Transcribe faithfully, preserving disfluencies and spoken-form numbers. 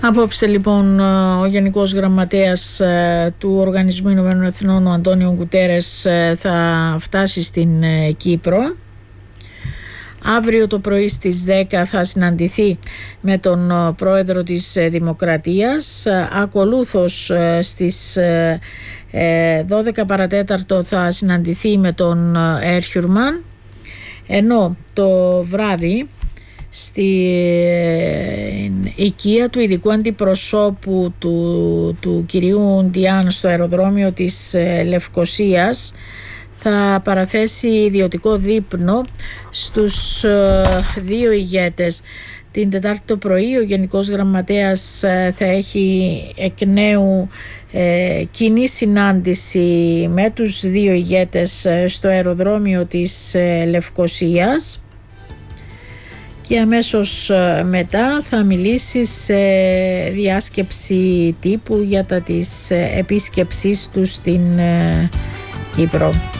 Απόψε λοιπόν ο Γενικός Γραμματέας του Οργανισμού Ηνωμένων Εθνών, ο Αντώνιο Γκουτέρες, θα φτάσει στην Κύπρο. Αύριο το πρωί στις δέκα θα συναντηθεί με τον πρόεδρο της Δημοκρατίας. Ακολούθως στις δώδεκα παρατέταρτο θα συναντηθεί με τον Έρχιουρμαν, ενώ το βράδυ στην οικία του ειδικού αντιπροσώπου του, του κυρίου Ντιάν στο αεροδρόμιο της Λευκωσίας θα παραθέσει ιδιωτικό δείπνο στους δύο ηγέτες. Την Τετάρτη το πρωί ο Γενικός Γραμματέας θα έχει εκ νέου ε, κοινή συνάντηση με τους δύο ηγέτες στο αεροδρόμιο της Λευκωσίας και αμέσως μετά θα μιλήσει σε διάσκεψη τύπου για τα της επίσκεψής του στην Κύπρο.